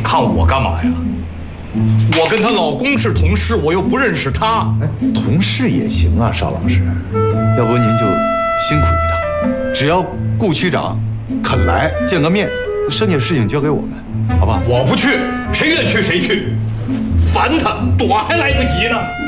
看我干嘛呀？我跟她老公是同事，我又不认识她。 哎，同事也行啊，邵老师。要不您就辛苦一趟，只要顾区长肯来见个面，剩下事情交给我们，好吧？ 我不去，谁愿去谁去，烦他，躲还来不及呢。